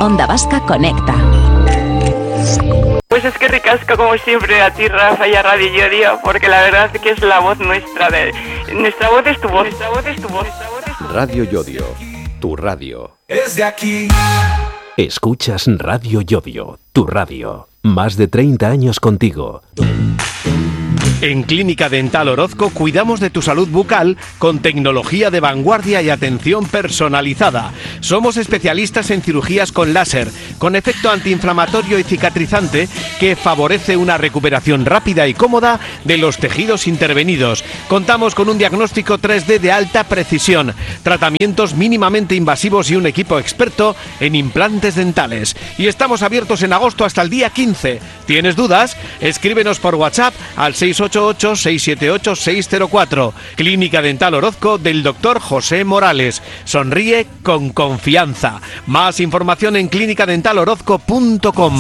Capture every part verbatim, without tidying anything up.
Onda Vasca Conecta. Pues es que ricasco como siempre a ti, Rafa, y a Radio Llodio, porque la verdad es que es la voz nuestra. De, nuestra voz es tu voz, nuestra voz es tu voz. Radio Llodio, tu radio. Es de aquí. Escuchas Radio Llodio, tu radio. Más de treinta años contigo. En Clínica Dental Orozco cuidamos de tu salud bucal con tecnología de vanguardia y atención personalizada. Somos especialistas en cirugías con láser, con efecto antiinflamatorio y cicatrizante que favorece una recuperación rápida y cómoda de los tejidos intervenidos. Contamos con un diagnóstico tres D de alta precisión, tratamientos mínimamente invasivos y un equipo experto en implantes dentales. Y estamos abiertos en agosto hasta el día quince. ¿Tienes dudas? Escríbenos por WhatsApp al seis ocho ocho, seis siete ocho, seis cero cuatro. Clínica Dental Orozco del doctor José Morales. Sonríe con confianza. Más información en clínica dental orozco punto com.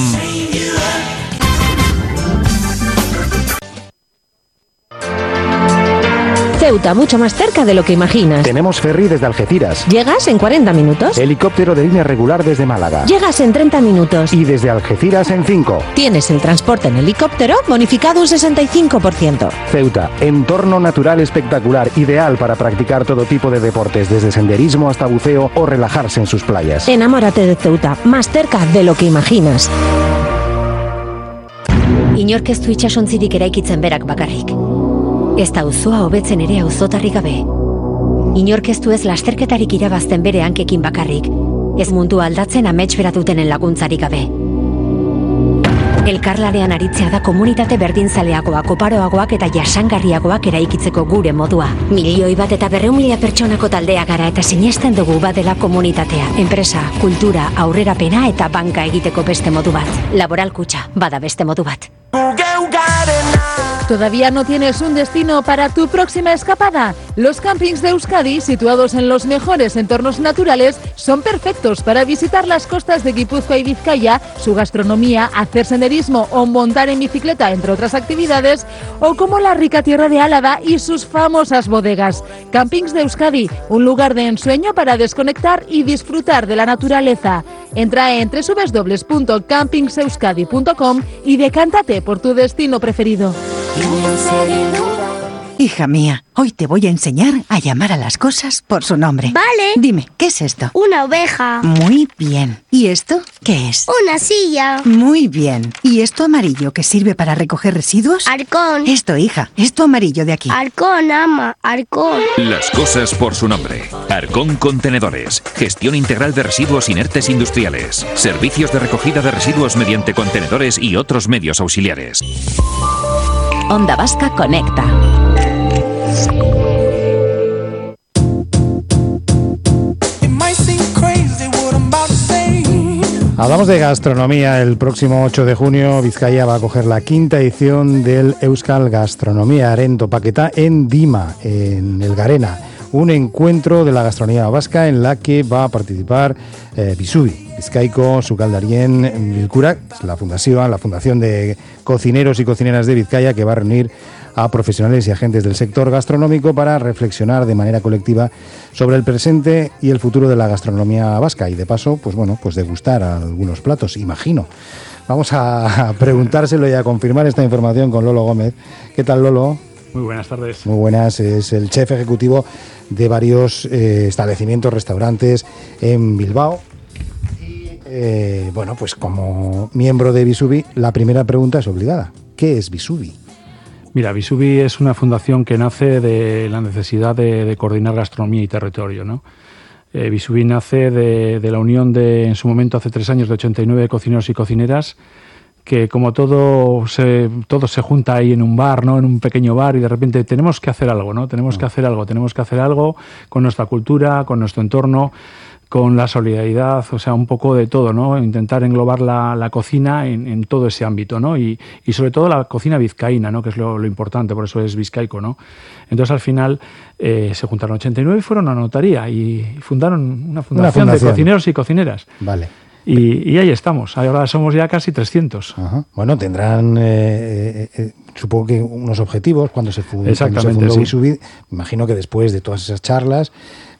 Ceuta, mucho más cerca de lo que imaginas. Tenemos ferry desde Algeciras. Llegas en cuarenta minutos. Helicóptero de línea regular desde Málaga. Llegas en treinta minutos. Y desde Algeciras en cinco. Tienes el transporte en helicóptero bonificado un sesenta y cinco por ciento. Ceuta, entorno natural espectacular, ideal para practicar todo tipo de deportes, desde senderismo hasta buceo o relajarse en sus playas. Enamórate de Ceuta, más cerca de lo que imaginas. Inork ez du itsasontzirik eraikitzen berak bakarrik. Ez da auzoa hobetzen ere auzotarrik gabe. Inork ez du ez lasterketarik irabazten bere hankekin bakarrik. Ez mundua aldatzen amets bera dutenen laguntzarik gabe. Elkarlanean aritzea da komunitate berdinzaleagoak, oparoagoak eta jasangarriagoak eraikitzeko gure modua. Milioi bat eta berrehun mila pertsonako taldea gara eta sinesten dugu badela komunitatea. Enpresa, kultura, aurrerapena eta banka egiteko beste modu bat. Laboral Kutxa, bada beste modu bat. ¿Todavía no tienes un destino para tu próxima escapada? Los campings de Euskadi, situados en los mejores entornos naturales, son perfectos para visitar las costas de Guipúzcoa y Vizcaya, su gastronomía, hacer senderismo o montar en bicicleta, entre otras actividades, o como la rica tierra de Álava y sus famosas bodegas. Campings de Euskadi, un lugar de ensueño para desconectar y disfrutar de la naturaleza. Entra en doble u doble u doble u punto campings euskadi punto com y decántate por tu destino preferido. Hija mía, hoy te voy a enseñar a llamar a las cosas por su nombre. Vale. Dime, ¿qué es esto? Una oveja. Muy bien. ¿Y esto qué es? Una silla. Muy bien. ¿Y esto amarillo que sirve para recoger residuos? Arcón. Esto, hija, esto amarillo de aquí. Arcón, ama, Arcón. Las cosas por su nombre. Arcón Contenedores. Gestión integral de residuos inertes industriales. Servicios de recogida de residuos mediante contenedores y otros medios auxiliares. Onda Vasca Conecta. Hablamos de gastronomía. El próximo ocho de junio Vizcaya va a coger la quinta edición del Euskal Gastronomia Aren Topaketa en Dima, en el Garena. Un encuentro de la gastronomía vasca en la que va a participar eh, Bisubi, Bizkaiko Sukaldarien Bilkura, la fundación, la fundación de cocineros y cocineras de Vizcaya, que va a reunir a profesionales y agentes del sector gastronómico para reflexionar de manera colectiva sobre el presente y el futuro de la gastronomía vasca y de paso, pues bueno, pues degustar algunos platos, imagino. Vamos a preguntárselo y a confirmar esta información con Lolo Gómez. ¿Qué tal, Lolo? Muy buenas tardes. Muy buenas, es el chef ejecutivo de varios eh, establecimientos, restaurantes en Bilbao. Y eh, bueno, pues como miembro de Bisubi, la primera pregunta es obligada. ¿Qué es Bisubi? Mira, Bisubi es una fundación que nace de la necesidad de, de coordinar gastronomía y territorio, ¿no? Eh, Bisubi nace de, de la unión de, en su momento, hace tres años, de ochenta y nueve cocineros y cocineras, que como todo se, todo se junta ahí en un bar, ¿no? En un pequeño bar, y de repente tenemos que hacer algo, ¿no? Tenemos que hacer algo, tenemos que hacer algo con nuestra cultura, con nuestro entorno, con la solidaridad, o sea, un poco de todo, ¿no? Intentar englobar la, la cocina en, en todo ese ámbito, ¿no? Y, y sobre todo la cocina vizcaína, ¿no? Que es lo, lo importante, por eso es vizcaico, ¿no? Entonces, al final, eh, se juntaron ochenta y nueve y fueron a notaría y fundaron una fundación, una fundación de cocineros y cocineras. Vale. Y, y ahí estamos, ahora somos ya casi trescientos. Ajá. Bueno, tendrán, eh, eh, supongo que unos objetivos cuando se fundó, Exactamente, cuando se fundó sí. Bisubi. Me imagino que después de todas esas charlas,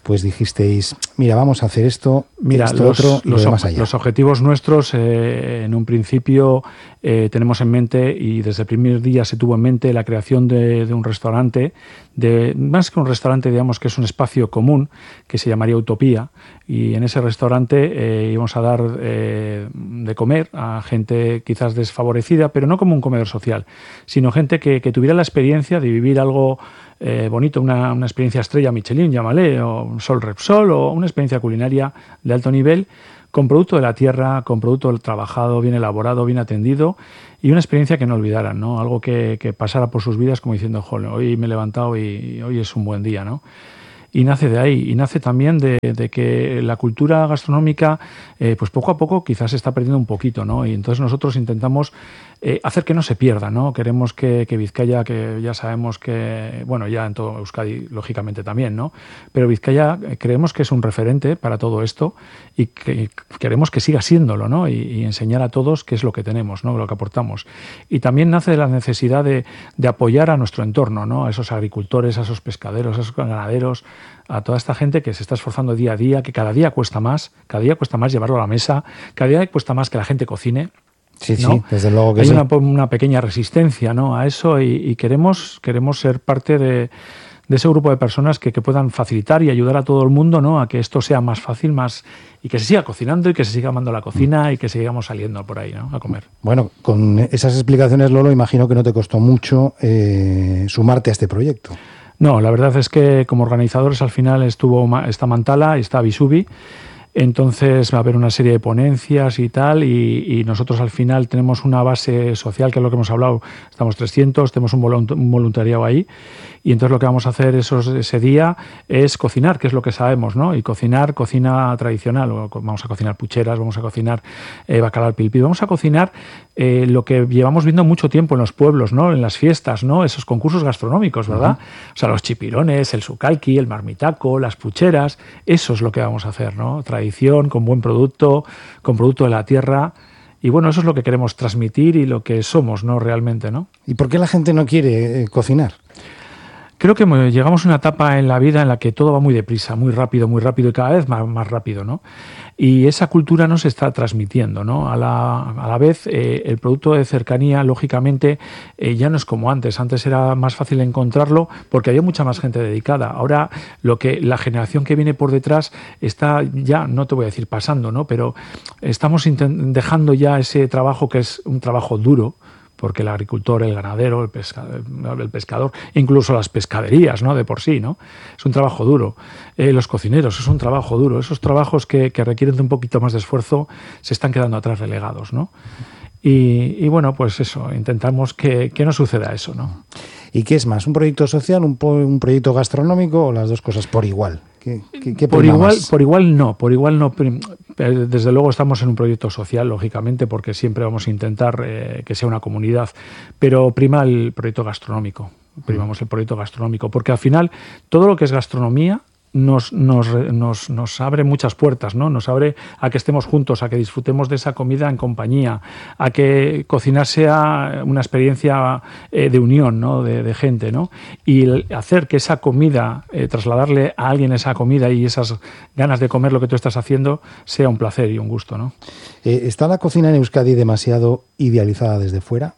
pues dijisteis, mira, vamos a hacer esto, mira, esto los, otro y los, lo demás allá. Los objetivos nuestros, eh, en un principio, eh, tenemos en mente, y desde el primer día se tuvo en mente, la creación de, de un restaurante, de más que un restaurante, digamos que es un espacio común, que se llamaría Utopía, y en ese restaurante eh, íbamos a dar eh, de comer a gente quizás desfavorecida, pero no como un comedor social, sino gente que, que tuviera la experiencia de vivir algo eh, bonito, una, una experiencia estrella Michelin, llámale, o Sol Repsol, o una experiencia culinaria de alto nivel, con producto de la tierra, con producto trabajado, bien elaborado, bien atendido, y una experiencia que no olvidaran, ¿no? Algo que, que pasara por sus vidas como diciendo, joder, hoy me he levantado y, y hoy es un buen día, ¿no? Y nace de ahí, y nace también de, de que la cultura gastronómica, eh, pues poco a poco quizás se está perdiendo un poquito, ¿no? Y entonces nosotros intentamos eh, hacer que no se pierda, ¿no? Queremos que, que Vizcaya, que ya sabemos que, bueno, ya en todo Euskadi, lógicamente también, ¿no? Pero Vizcaya eh, creemos que es un referente para todo esto y que queremos que siga siéndolo, ¿no? Y, y enseñar a todos qué es lo que tenemos, ¿no? Lo que aportamos. Y también nace de la necesidad de, de apoyar a nuestro entorno, ¿no? A esos agricultores, a esos pescaderos, a esos ganaderos, a toda esta gente que se está esforzando día a día, que cada día cuesta más, cada día cuesta más llevarlo a la mesa, cada día cuesta más que la gente cocine. Sí, ¿no? sí, desde luego que Hay sí. una, una pequeña resistencia, ¿no? A eso y, y queremos, queremos ser parte de, de ese grupo de personas que, que puedan facilitar y ayudar a todo el mundo, ¿no? A que esto sea más fácil, más y que se siga cocinando y que se siga amando la cocina y que sigamos saliendo por ahí, ¿no? A comer. Bueno, con esas explicaciones, Lolo, imagino que no te costó mucho eh, sumarte a este proyecto. No, la verdad es que como organizadores al final estuvo esta Mantala y está Bisubi. Entonces va a haber una serie de ponencias y tal, y, y nosotros al final tenemos una base social, que es lo que hemos hablado, estamos trescientos, tenemos un voluntariado ahí, y entonces lo que vamos a hacer esos, ese día es cocinar, que es lo que sabemos, ¿no? Y cocinar, cocina tradicional, vamos a cocinar pucheras, vamos a cocinar eh, bacalao al pilpil, vamos a cocinar eh, lo que llevamos viendo mucho tiempo en los pueblos, ¿no? En las fiestas, ¿no? Esos concursos gastronómicos, ¿verdad? Uh-huh. O sea, los chipirones, el sucalqui, el marmitaco, las pucheras, eso es lo que vamos a hacer, ¿no? Tradición, con buen producto, con producto de la tierra. Y bueno, eso es lo que queremos transmitir y lo que somos, ¿no? Realmente, ¿no? ¿Y por qué la gente no quiere eh, cocinar? Creo que llegamos a una etapa en la vida en la que todo va muy deprisa, muy rápido, muy rápido y cada vez más, más rápido, ¿no? Y esa cultura no se está transmitiendo, ¿no? A la, a la vez, eh, el producto de cercanía, lógicamente, eh, ya no es como antes. Antes era más fácil encontrarlo porque había mucha más gente dedicada. Ahora, lo que la generación que viene por detrás está ya, no te voy a decir pasando, ¿no? Pero estamos dejando ya ese trabajo que es un trabajo duro, porque el agricultor, el ganadero, el pescador, el pescador, incluso las pescaderías, ¿no? De por sí, ¿no? Es un trabajo duro. Eh, los cocineros, es un trabajo duro. Esos trabajos que, que requieren de un poquito más de esfuerzo se están quedando atrás relegados, ¿no? Y, y bueno, pues eso, intentamos que, que no suceda eso, ¿no? ¿Y qué es más? ¿Un proyecto social, un, un proyecto gastronómico o las dos cosas por igual? ¿Qué, qué, qué por igual, más? por igual no, por igual no. Desde luego estamos en un proyecto social, lógicamente, porque siempre vamos a intentar eh, que sea una comunidad, pero prima el proyecto gastronómico, primamos el proyecto gastronómico, porque al final todo lo que es gastronomía Nos, nos, nos, nos abre muchas puertas, ¿no? Nos abre a que estemos juntos, a que disfrutemos de esa comida en compañía, a que cocinar sea una experiencia eh, de unión, ¿no? de, de gente, ¿no? Y el hacer que esa comida, eh, trasladarle a alguien esa comida y esas ganas de comer lo que tú estás haciendo, sea un placer y un gusto, ¿no? Eh, ¿Está la cocina en Euskadi demasiado idealizada desde fuera?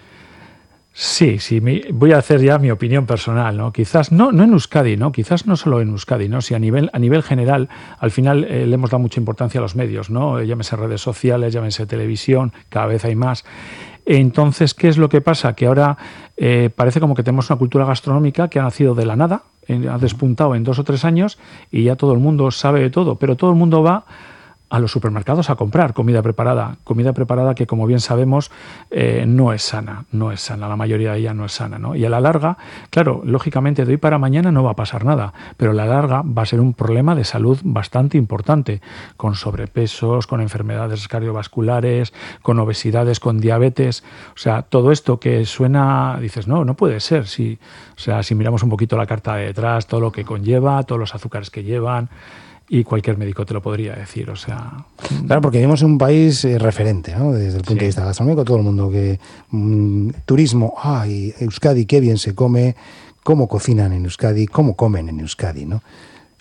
Sí, sí, mi, voy a hacer ya mi opinión personal, ¿no? Quizás no, no en Euskadi, ¿no? Quizás no solo en Euskadi, ¿no? Si a nivel, a nivel general, al final eh, le hemos dado mucha importancia a los medios, ¿no? Llámese redes sociales, llámese televisión, cada vez hay más. Entonces, ¿qué es lo que pasa? Que ahora eh, parece como que tenemos una cultura gastronómica que ha nacido de la nada, eh, ha despuntado en dos o tres años y ya todo el mundo sabe de todo, pero todo el mundo va a los supermercados a comprar comida preparada, comida preparada que, como bien sabemos, eh, no es sana, no es sana, la mayoría de ella no es sana, ¿no? Y a la larga, claro, lógicamente de hoy para mañana no va a pasar nada, pero a la larga va a ser un problema de salud bastante importante, con sobrepesos, con enfermedades cardiovasculares, con obesidades, con diabetes, o sea, todo esto que suena, dices, no, no puede ser, si, o sea, si miramos un poquito la carta de detrás, todo lo que conlleva, todos los azúcares que llevan. Y cualquier médico te lo podría decir, o sea... Claro, porque vivimos en un país eh, referente, ¿no? Desde el punto sí. de vista gastronómico, todo el mundo que... Mmm, turismo, ay, Euskadi, qué bien se come, cómo cocinan en Euskadi, cómo comen en Euskadi, ¿no?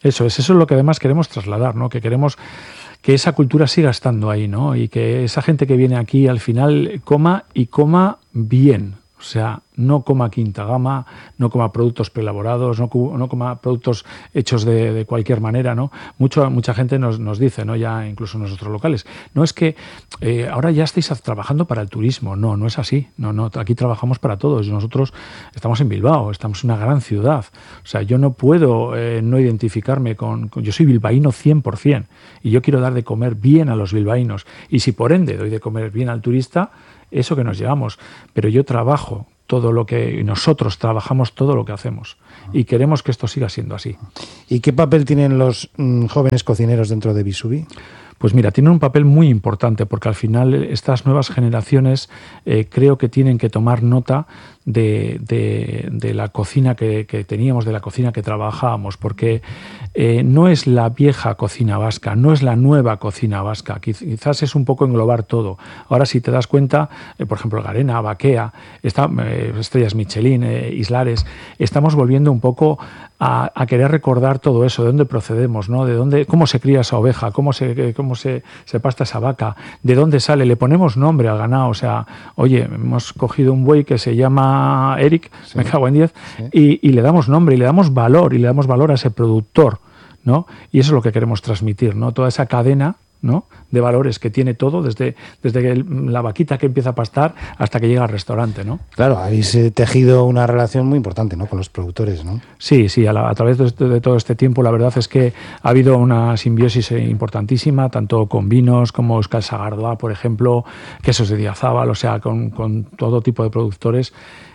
Eso es, eso es lo que además queremos trasladar, ¿no? Que queremos que esa cultura siga estando ahí, ¿no? Y que esa gente que viene aquí al final coma y coma bien. O sea, no coma quinta gama, no coma productos preelaborados, no, no coma productos hechos de, de cualquier manera, ¿no? Mucho, mucha gente nos, nos dice, ¿no? Ya incluso en nosotros locales, no es que eh, ahora ya estáis trabajando para el turismo. No, no es así. No, no, aquí trabajamos para todos. Nosotros estamos en Bilbao, estamos en una gran ciudad. O sea, yo no puedo eh, no identificarme con, con... Yo soy bilbaíno cien por ciento y yo quiero dar de comer bien a los bilbaínos. Y si por ende doy de comer bien al turista, eso que nos llevamos, pero yo trabajo todo lo que, nosotros trabajamos todo lo que hacemos y queremos que esto siga siendo así. ¿Y qué papel tienen los mm, jóvenes cocineros dentro de Bisubi? Pues mira, tienen un papel muy importante porque al final estas nuevas generaciones eh, creo que tienen que tomar nota de, de, de la cocina que, que teníamos, de la cocina que trabajábamos, porque eh, no es la vieja cocina vasca, no es la nueva cocina vasca, quizás es un poco englobar todo. Ahora si te das cuenta, eh, por ejemplo, Garena, Baquea, está, eh, Estrellas Michelin, eh, Islares, estamos volviendo un poco a, a querer recordar todo eso, de dónde procedemos, ¿no? De dónde, cómo se cría esa oveja, cómo se, cómo se, se pasta esa vaca, de dónde sale, le ponemos nombre al ganado, o sea, oye, hemos cogido un buey que se llama Eric, sí, me cago en diez, sí. y, y le damos nombre y le damos valor y le damos valor a ese productor, ¿no? Y eso es lo que queremos transmitir, ¿no? Toda esa cadena, ¿no? De valores que tiene todo, desde, desde que el, la vaquita que empieza a pastar hasta que llega al restaurante, ¿no? Claro, habéis eh, tejido una relación muy importante, ¿no? Con los productores, ¿no? Sí, sí, a, la, a través de, de todo este tiempo la verdad es que ha habido una simbiosis importantísima, tanto con vinos como Euskal Sagardoa, por ejemplo, quesos de Diazábal, o sea, con, con todo tipo de productores.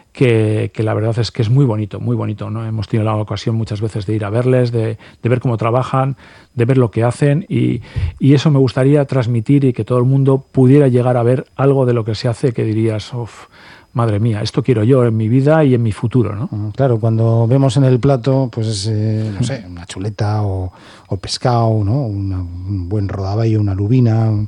Que, que la verdad es que es muy bonito, muy bonito, ¿no? Hemos tenido la ocasión muchas veces de ir a verles, de, de ver cómo trabajan, de ver lo que hacen y, y eso me gustaría transmitir y que todo el mundo pudiera llegar a ver algo de lo que se hace que dirías, uff, madre mía, esto quiero yo en mi vida y en mi futuro, ¿no? Claro, cuando vemos en el plato, pues, eh, no sé, una chuleta o, o pescado, ¿no? Una, un buen rodaballo, una lubina, un,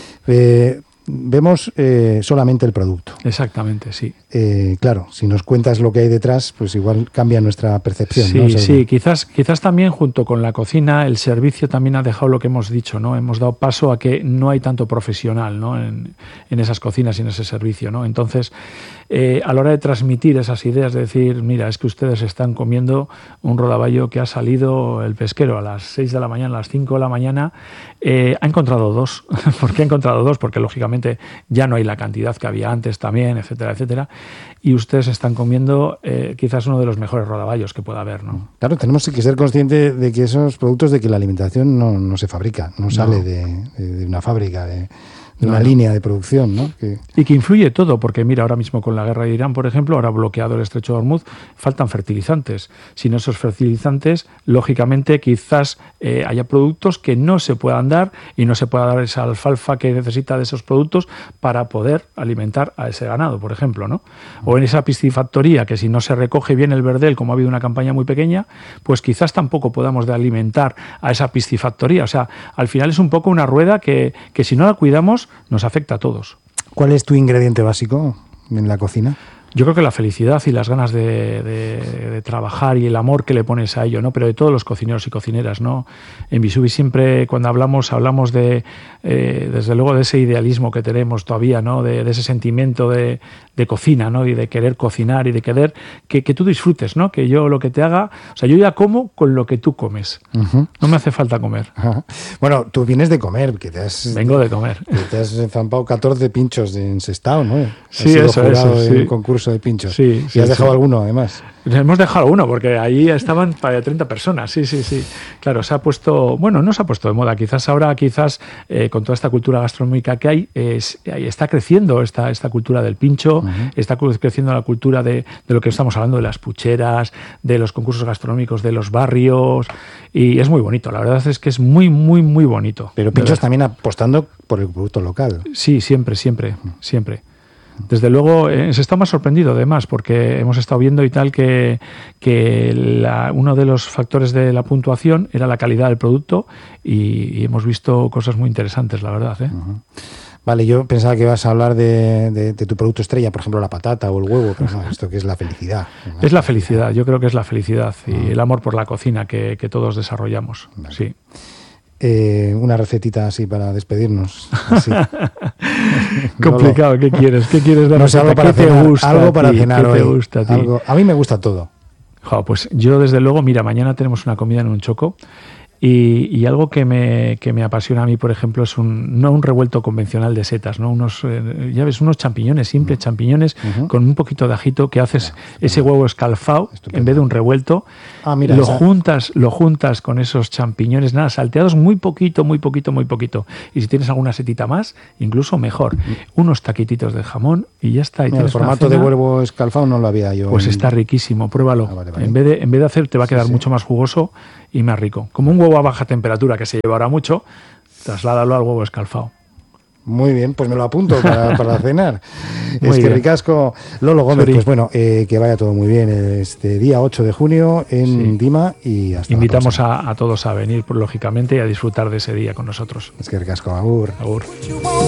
eh, vemos eh, solamente el producto. Exactamente, sí. Eh, claro, si nos cuentas lo que hay detrás, pues igual cambia nuestra percepción. Sí, ¿no? sí, quizás, quizás también junto con la cocina, el servicio también ha dejado lo que hemos dicho, ¿no? Hemos dado paso a que no hay tanto profesional, ¿no? En, en esas cocinas y en ese servicio, ¿no? Entonces, eh, a la hora de transmitir esas ideas, de decir, mira, es que ustedes están comiendo un rodaballo que ha salido el pesquero a las seis de la mañana, a las cinco de la mañana, eh, ha encontrado dos. ¿Por qué ha encontrado dos? Porque lógicamente ya no hay la cantidad que había antes también, etcétera, etcétera, y ustedes están comiendo eh, quizás uno de los mejores rodaballos que pueda haber, ¿no? Claro, tenemos que ser conscientes de que esos productos, de que la alimentación no, no se fabrica, no, no. sale de, de, de una fábrica, de, de una no. línea de producción, ¿no? Que... Y que influye todo, porque mira, ahora mismo con la guerra de Irán, por ejemplo, ahora bloqueado el estrecho de Hormuz, faltan fertilizantes. Sin esos fertilizantes, lógicamente, quizás eh, haya productos que no se puedan dar y no se pueda dar esa alfalfa que necesita de esos productos para poder alimentar a ese ganado, por ejemplo, ¿no? O en esa piscifactoría, que si no se recoge bien el verdel, como ha habido una campaña muy pequeña, pues quizás tampoco podamos de alimentar a esa piscifactoría. O sea, al final es un poco una rueda que, que si no la cuidamos, nos afecta a todos. ¿Cuál es tu ingrediente básico en la cocina? Yo creo que la felicidad y las ganas de, de, de trabajar y el amor que le pones a ello, ¿no? Pero de todos los cocineros y cocineras, ¿no? En Bisubi siempre cuando hablamos, hablamos de, eh, desde luego, de ese idealismo que tenemos todavía, ¿no? De, de ese sentimiento de, de cocina, ¿no? Y de querer cocinar y de querer que, que tú disfrutes, ¿no? Que yo lo que te haga, o sea, yo ya como con lo que tú comes. Uh-huh. No me hace falta comer. Uh-huh. Bueno, tú vienes de comer, que te has... Vengo de comer. Que te has zampado catorce pinchos de encestado, ¿no? Sí, eso, eso, sí. En un concurso de pinchos. Sí, y sí, has dejado sí. alguno, además. Hemos dejado uno, porque ahí estaban para treinta personas, sí, sí, sí. Claro, se ha puesto, bueno, no se ha puesto de moda, quizás ahora, quizás eh, con toda esta cultura gastronómica que hay, es, está creciendo esta, esta cultura del pincho, uh-huh. está creciendo la cultura de, de lo que estamos hablando, de las pucheras, de los concursos gastronómicos de los barrios, y es muy bonito, la verdad es que es muy, muy, muy bonito. Pero pinchos también apostando por el producto local. Sí, siempre, siempre, uh-huh. siempre. Desde luego, eh, se está más sorprendido además, porque hemos estado viendo y tal que, que la, uno de los factores de la puntuación era la calidad del producto y, y hemos visto cosas muy interesantes, la verdad, ¿eh? Uh-huh. Vale, yo pensaba que ibas a hablar de, de, de tu producto estrella, por ejemplo, la patata o el huevo, pero no, esto que es la felicidad. ¿No? Es la felicidad, yo creo que es la felicidad y ah. el amor por la cocina que, que todos desarrollamos. Vale. Sí. Eh, una recetita así para despedirnos. Así. Complicado, no lo... ¿qué quieres? ¿Qué quieres de no sé, algo para ¿Qué cenar, te gusta algo para ti? cenar ¿Qué hoy? te gusta a ti? Algo... A mí me gusta todo. Jo, pues yo desde luego, mira, mañana tenemos una comida en un choco. Y, y algo que me, que me apasiona a mí, por ejemplo, es un no un revuelto convencional de setas, ¿no? Unos, eh, ya ves, unos champiñones, simples champiñones, uh-huh. con un poquito de ajito, que haces yeah, ese huevo escalfado en vez de un revuelto. Ah, mira, lo esa... juntas, lo juntas con esos champiñones, nada, salteados muy poquito, muy poquito, muy poquito. Y si tienes alguna setita más, incluso mejor. Uh-huh. Unos taquititos de jamón y ya está. Y mira, el formato de huevo escalfado no lo había yo. Pues en... está riquísimo, pruébalo. Ah, vale, vale. En vez de, en vez de hacer, te va a quedar sí, mucho sí. más jugoso y más rico. Como un huevo a baja temperatura que se llevará mucho, trasládalo al huevo escalfado. Muy bien, pues me lo apunto para, para cenar. Muy es bien. Que ricasco. Lolo Gómez, Sorry. Pues bueno, eh, que vaya todo muy bien. Este día ocho de junio en sí. Dima y hasta invitamos a, a todos a venir, lógicamente, y a disfrutar de ese día con nosotros. Es que ricasco, agur. Agur.